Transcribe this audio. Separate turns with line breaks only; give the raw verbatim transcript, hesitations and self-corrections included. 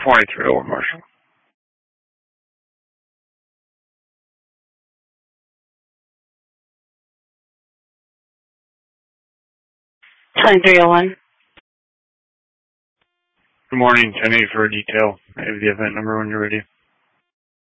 twenty-three over, Marshal.
twenty-three oh one.
Good morning, ten eight for a detail. I have the event number when you're ready.